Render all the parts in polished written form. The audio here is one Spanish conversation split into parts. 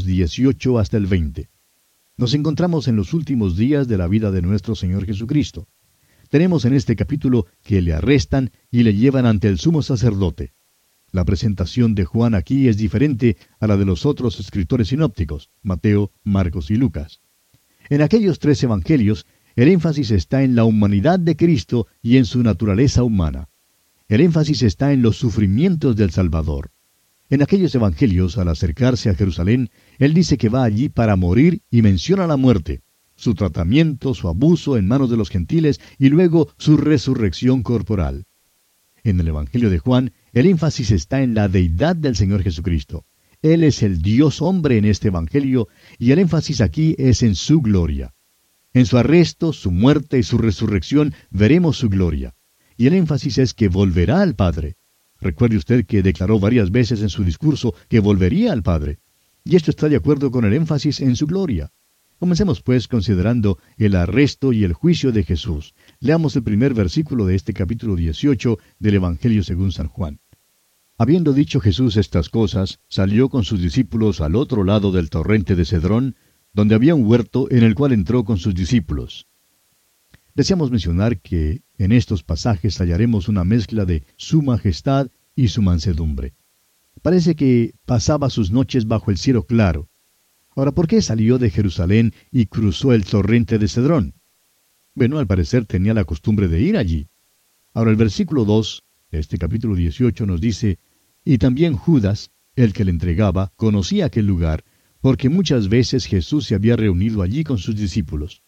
18 hasta el 20. Nos encontramos en los últimos días de la vida de nuestro Señor Jesucristo. Tenemos en este capítulo que le arrestan y le llevan ante el sumo sacerdote. La presentación de Juan aquí es diferente a la de los otros escritores sinópticos, Mateo, Marcos y Lucas. En aquellos tres evangelios, el énfasis está en la humanidad de Cristo y en su naturaleza humana. El énfasis está en los sufrimientos del Salvador. En aquellos evangelios, al acercarse a Jerusalén, Él dice que va allí para morir y menciona la muerte, su tratamiento, su abuso en manos de los gentiles y luego su resurrección corporal. En el Evangelio de Juan, el énfasis está en la deidad del Señor Jesucristo. Él es el Dios hombre en este Evangelio y el énfasis aquí es en su gloria. En su arresto, su muerte y su resurrección veremos su gloria. Y el énfasis es que volverá al Padre. Recuerde usted que declaró varias veces en su discurso que volvería al Padre. Y esto está de acuerdo con el énfasis en su gloria. Comencemos pues considerando el arresto y el juicio de Jesús. Leamos el primer versículo de este capítulo 18 del Evangelio según San Juan. Habiendo dicho Jesús estas cosas, salió con sus discípulos al otro lado del torrente de Cedrón, donde había un huerto en el cual entró con sus discípulos. Deseamos mencionar que en estos pasajes hallaremos una mezcla de su majestad y su mansedumbre. Parece que pasaba sus noches bajo el cielo claro. Ahora, ¿por qué salió de Jerusalén y cruzó el torrente de Cedrón? Bueno, al parecer tenía la costumbre de ir allí. Ahora, el versículo 2 de este capítulo 18 nos dice, y también Judas, el que le entregaba, conocía aquel lugar, porque muchas veces Jesús se había reunido allí con sus discípulos.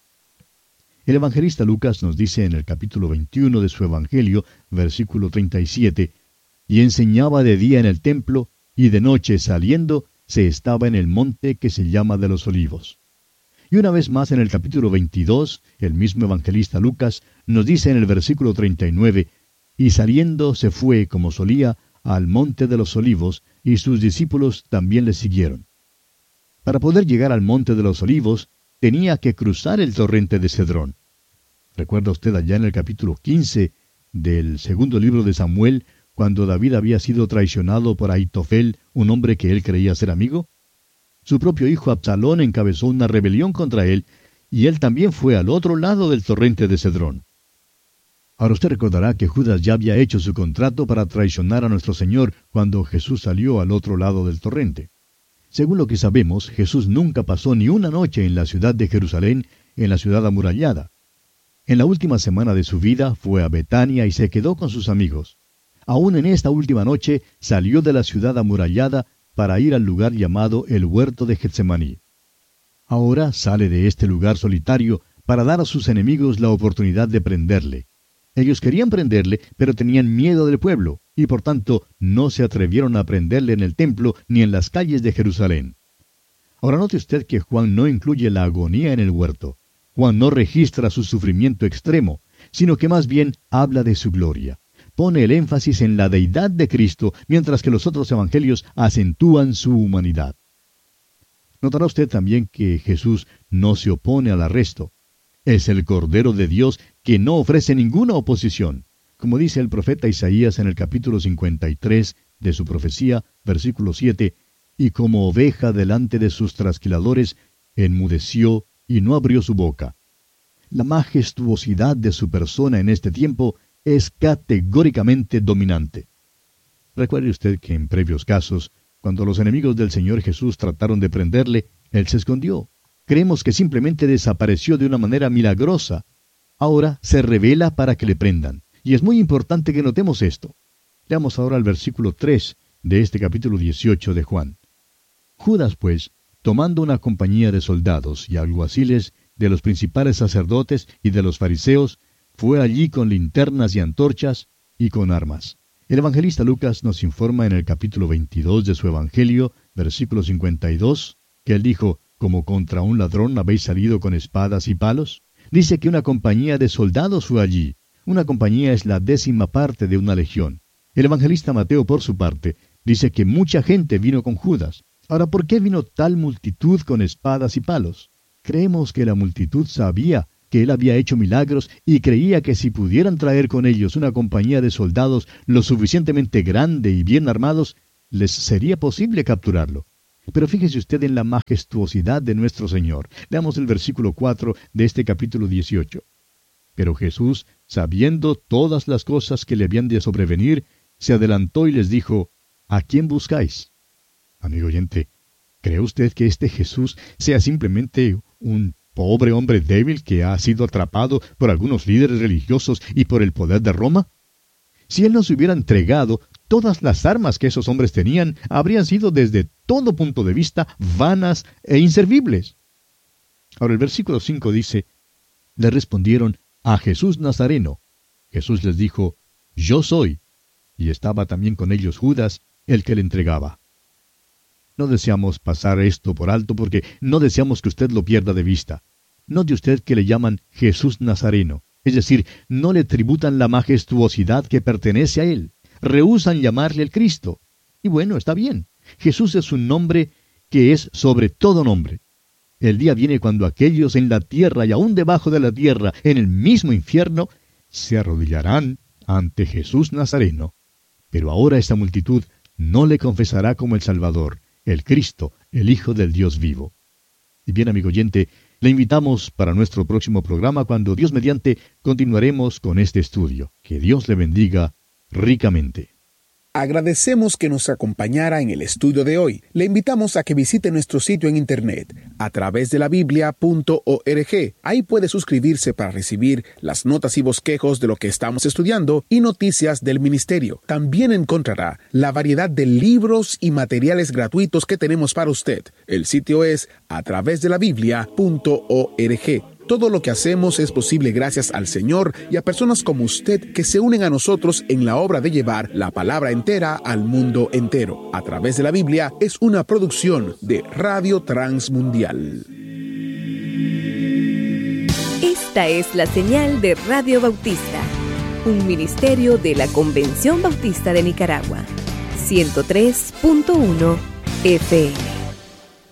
El evangelista Lucas nos dice en el capítulo 21 de su Evangelio, versículo 37, y enseñaba de día en el templo, y de noche saliendo, se estaba en el monte que se llama de los Olivos. Y una vez más en el capítulo 22, el mismo evangelista Lucas nos dice en el versículo 39, y saliendo se fue, como solía, al monte de los Olivos, y sus discípulos también le siguieron. Para poder llegar al monte de los Olivos, tenía que cruzar el torrente de Cedrón. ¿Recuerda usted allá en el capítulo 15 del segundo libro de Samuel, cuando David había sido traicionado por Ahitofel, un hombre que él creía ser amigo? Su propio hijo Absalón encabezó una rebelión contra él, y él también fue al otro lado del torrente de Cedrón. Ahora usted recordará que Judas ya había hecho su contrato para traicionar a nuestro Señor cuando Jesús salió al otro lado del torrente. Según lo que sabemos, Jesús nunca pasó ni una noche en la ciudad de Jerusalén, en la ciudad amurallada. En la última semana de su vida fue a Betania y se quedó con sus amigos. Aún en esta última noche salió de la ciudad amurallada para ir al lugar llamado el huerto de Getsemaní. Ahora sale de este lugar solitario para dar a sus enemigos la oportunidad de prenderle. Ellos querían prenderle, pero tenían miedo del pueblo, y por tanto no se atrevieron a prenderle en el templo ni en las calles de Jerusalén. Ahora note usted que Juan no incluye la agonía en el huerto. Juan no registra su sufrimiento extremo, sino que más bien habla de su gloria. Pone el énfasis en la deidad de Cristo, mientras que los otros evangelios acentúan su humanidad. Notará usted también que Jesús no se opone al arresto. Es el Cordero de Dios que no ofrece ninguna oposición. Como dice el profeta Isaías en el capítulo 53 de su profecía, versículo 7, y como oveja delante de sus trasquiladores, enmudeció y no abrió su boca. La majestuosidad de su persona en este tiempo es categóricamente dominante. Recuerde usted que en previos casos, cuando los enemigos del Señor Jesús trataron de prenderle, Él se escondió. Creemos que simplemente desapareció de una manera milagrosa. Ahora se revela para que le prendan. Y es muy importante que notemos esto. Leamos ahora el versículo 3 de este capítulo 18 de Juan. Judas, pues, tomando una compañía de soldados y alguaciles de los principales sacerdotes y de los fariseos, fue allí con linternas y antorchas y con armas. El evangelista Lucas nos informa en el capítulo 22 de su evangelio, versículo 52, que él dijo, ¿como contra un ladrón habéis salido con espadas y palos? Dice que una compañía de soldados fue allí. Una compañía es la 10ª parte de una legión. El evangelista Mateo, por su parte, dice que mucha gente vino con Judas. Ahora, ¿por qué vino tal multitud con espadas y palos? Creemos que la multitud sabía que él había hecho milagros y creía que si pudieran traer con ellos una compañía de soldados lo suficientemente grande y bien armados, les sería posible capturarlo. Pero fíjese usted en la majestuosidad de nuestro Señor. Leamos el versículo 4 de este capítulo 18. Pero Jesús, sabiendo todas las cosas que le habían de sobrevenir, se adelantó y les dijo, ¿a quién buscáis? Amigo oyente, ¿cree usted que este Jesús sea simplemente un pobre hombre débil que ha sido atrapado por algunos líderes religiosos y por el poder de Roma? Si él no se hubiera entregado, todas las armas que esos hombres tenían habrían sido desde todo punto de vista vanas e inservibles. Ahora el versículo 5 dice, le respondieron, a Jesús Nazareno. Jesús les dijo, yo soy. Y estaba también con ellos Judas, el que le entregaba. No deseamos pasar esto por alto porque no deseamos que usted lo pierda de vista. Note usted que le llaman Jesús Nazareno, es decir, no le tributan la majestuosidad que pertenece a él. Rehúsan llamarle el Cristo. Y bueno, está bien. Jesús es un nombre que es sobre todo nombre. El día viene cuando aquellos en la tierra y aún debajo de la tierra, en el mismo infierno, se arrodillarán ante Jesús Nazareno. Pero ahora esta multitud no le confesará como el Salvador, el Cristo, el Hijo del Dios vivo. Y bien, amigo oyente, le invitamos para nuestro próximo programa cuando Dios mediante continuaremos con este estudio. Que Dios le bendiga ricamente. Agradecemos que nos acompañara en el estudio de hoy. Le invitamos a que visite nuestro sitio en internet a través de la biblia.org. Ahí puede suscribirse para recibir las notas y bosquejos de lo que estamos estudiando y noticias del ministerio. También encontrará la variedad de libros y materiales gratuitos que tenemos para usted. El sitio es a través de la biblia.org. Todo lo que hacemos es posible gracias al Señor y a personas como usted que se unen a nosotros en la obra de llevar la palabra entera al mundo entero. A través de la Biblia es una producción de Radio Transmundial. Esta es la señal de Radio Bautista, un ministerio de la Convención Bautista de Nicaragua, 103.1 FM.